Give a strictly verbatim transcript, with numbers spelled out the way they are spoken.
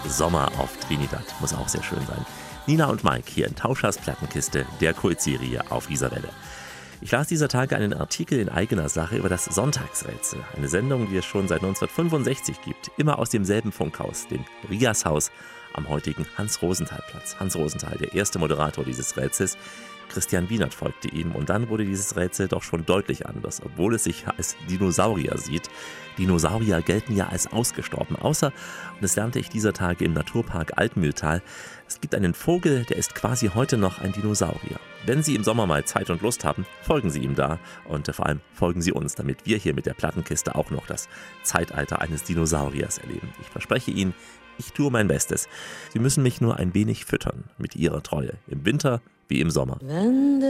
Sommer auf Trinidad. Muss auch sehr schön sein. Nina und Mike hier in Tauschers Plattenkiste, der Kultserie auf Isarwelle. Ich las dieser Tage einen Artikel in eigener Sache über das Sonntagsrätsel. Eine Sendung, die es schon seit neunzehnhundertfünfundsechzig gibt. Immer aus demselben Funkhaus, dem Rias-Haus am heutigen Hans-Rosenthal-Platz. Hans Rosenthal, der erste Moderator dieses Rätsels. Christian Wienert folgte ihm und dann wurde dieses Rätsel doch schon deutlich anders, obwohl es sich als Dinosaurier sieht. Dinosaurier gelten ja als ausgestorben, außer, und das lernte ich dieser Tage im Naturpark Altmühltal, es gibt einen Vogel, der ist quasi heute noch ein Dinosaurier. Wenn Sie im Sommer mal Zeit und Lust haben, folgen Sie ihm da und vor allem folgen Sie uns, damit wir hier mit der Plattenkiste auch noch das Zeitalter eines Dinosauriers erleben. Ich verspreche Ihnen, ich tue mein Bestes. Sie müssen mich nur ein wenig füttern mit Ihrer Treue, im Winter wie im Sommer. Wenn